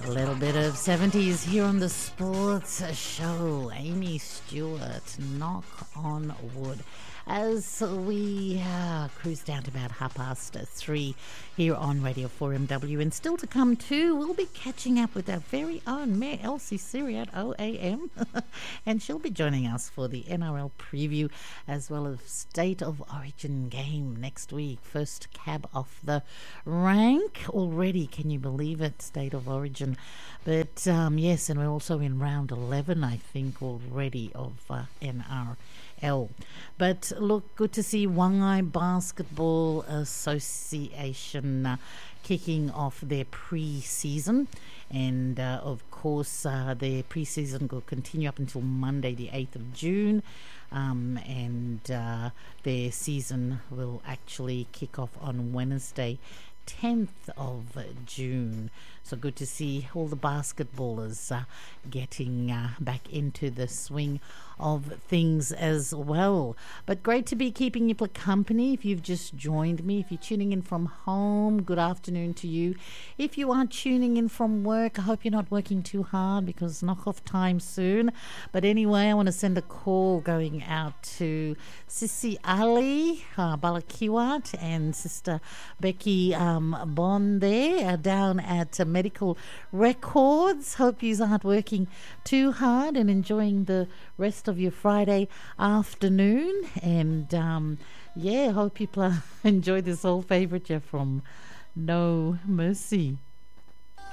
A little bit of 70s here on the Sports Show. Amy Stewart, Knock on Wood. As we cruise down to about 3:30 here on Radio 4MW. And still to come too, we'll be catching up with our very own Mayor Elsie Siri at OAM. And she'll be joining us for the NRL preview as well as State of Origin game next week. First cab off the rank already. Can you believe it? State of Origin. But yes, and we're also in round 11, I think, already of NRL. But look, good to see Wangai Basketball Association kicking off their pre-season. And of course, their pre-season will continue up until Monday, the 8th of June. And their season will actually kick off on Wednesday, 10th of June. So good to see all the basketballers getting back into the swing of things as well. But great to be keeping you company. If you've just joined me, if you're tuning in from home, good afternoon to you. If you are tuning in from work, I hope you're not working too hard because knock-off time soon. But anyway, I want to send a call going out to Sissy Ali Balakiwat and Sister Becky Bond there down at Medical Records. Hope you aren't working too hard and enjoying the rest of your Friday afternoon. And hope you enjoy this old favourite from No Mercy.